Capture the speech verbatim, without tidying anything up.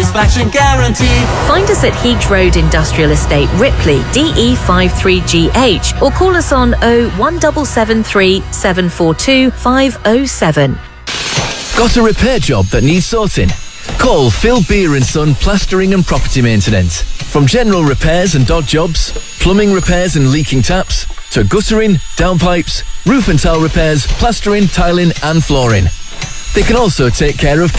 satisfaction guarantee. Find us at Heath Road Industrial Estate, Ripley, D E five three G H, or call us on oh one seven seven three, seven four two, five oh seven. Got a repair job that needs sorting? Call Phil Beer and Son Plastering and Property Maintenance. From general repairs and dog jobs, plumbing repairs and leaking taps, to guttering, downpipes, roof and tile repairs, plastering, tiling and flooring. They can also take care of